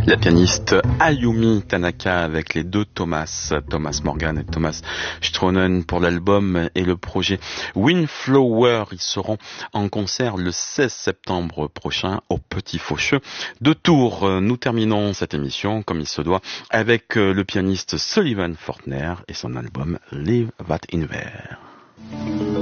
La pianiste Ayumi Tanaka avec les deux Thomas Morgan et Thomas Stronen pour l'album et le projet Windflower. Ils seront en concert le 16 septembre prochain au Petit Faucheux de Tours. Nous terminons cette émission comme il se doit avec le pianiste Sullivan Fortner et son album Leave That In There.